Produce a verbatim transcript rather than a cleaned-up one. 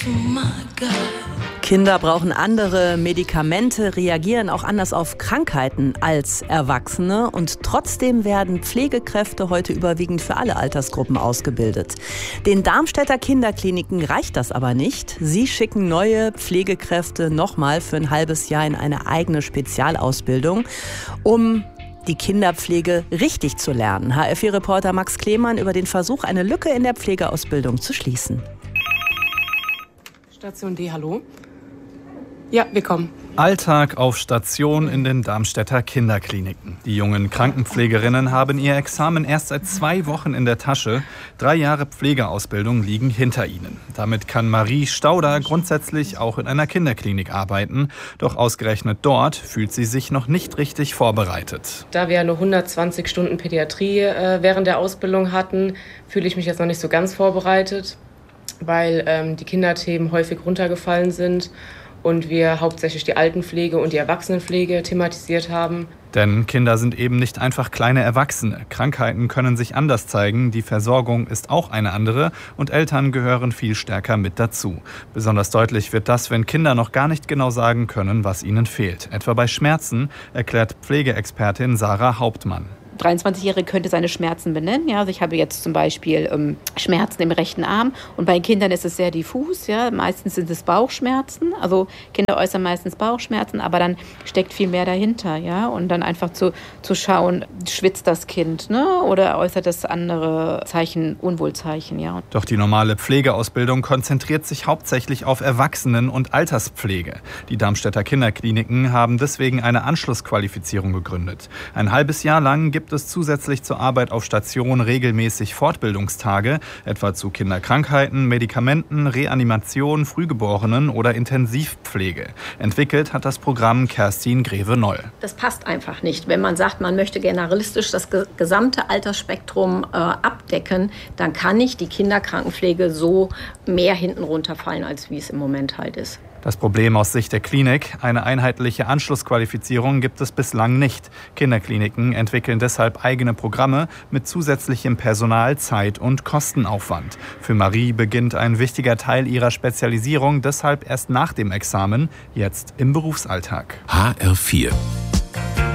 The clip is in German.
Kinder brauchen andere Medikamente, reagieren auch anders auf Krankheiten als Erwachsene. Und trotzdem werden Pflegekräfte heute überwiegend für alle Altersgruppen ausgebildet. Den Darmstädter Kinderkliniken reicht das aber nicht. Sie schicken neue Pflegekräfte nochmal für ein halbes Jahr in eine eigene Spezialausbildung, um die Kinderpflege richtig zu lernen. H R vier Reporter Max Klemann über den Versuch, eine Lücke in der Pflegeausbildung zu schließen. Station D, hallo? Ja, wir kommen. Alltag auf Station in den Darmstädter Kinderkliniken. Die jungen Krankenpflegerinnen haben ihr Examen erst seit zwei Wochen in der Tasche. Drei Jahre Pflegeausbildung liegen hinter ihnen. Damit kann Marie Stauder grundsätzlich auch in einer Kinderklinik arbeiten. Doch ausgerechnet dort fühlt sie sich noch nicht richtig vorbereitet. Da wir nur hundertzwanzig Stunden Pädiatrie äh, während der Ausbildung hatten, fühle ich mich jetzt noch nicht so ganz vorbereitet, weil ähm, die Kinderthemen häufig runtergefallen sind und wir hauptsächlich die Altenpflege und die Erwachsenenpflege thematisiert haben. Denn Kinder sind eben nicht einfach kleine Erwachsene. Krankheiten können sich anders zeigen, die Versorgung ist auch eine andere und Eltern gehören viel stärker mit dazu. Besonders deutlich wird das, wenn Kinder noch gar nicht genau sagen können, was ihnen fehlt. Etwa bei Schmerzen, erklärt Pflegeexpertin Sarah Hauptmann. dreiundzwanzigjährige könnte seine Schmerzen benennen. Ja, also ich habe jetzt zum Beispiel ähm, Schmerzen im rechten Arm und bei Kindern ist es sehr diffus. Ja. Meistens sind es Bauchschmerzen. Also Kinder äußern meistens Bauchschmerzen, aber dann steckt viel mehr dahinter. Ja. Und dann einfach zu, zu schauen, schwitzt das Kind, ne? Oder äußert das andere Zeichen, Unwohlzeichen. Ja. Doch die normale Pflegeausbildung konzentriert sich hauptsächlich auf Erwachsenen- und Alterspflege. Die Darmstädter Kinderkliniken haben deswegen eine Anschlussqualifizierung gegründet. Ein halbes Jahr lang gibt es zusätzlich zur Arbeit auf Station regelmäßig Fortbildungstage, etwa zu Kinderkrankheiten, Medikamenten, Reanimation, Frühgeborenen oder Intensivpflege. Entwickelt hat das Programm Kerstin Greve-Noll. Das passt einfach nicht. Wenn man sagt, man möchte generalistisch das gesamte Altersspektrum äh, abdecken, dann kann nicht die Kinderkrankenpflege so mehr hinten runterfallen, als wie es im Moment halt ist. Das Problem aus Sicht der Klinik: eine einheitliche Anschlussqualifizierung gibt es bislang nicht. Kinderkliniken entwickeln deshalb eigene Programme mit zusätzlichem Personal, Zeit und Kostenaufwand. Für Marie beginnt ein wichtiger Teil ihrer Spezialisierung deshalb erst nach dem Examen, jetzt im Berufsalltag. H R vier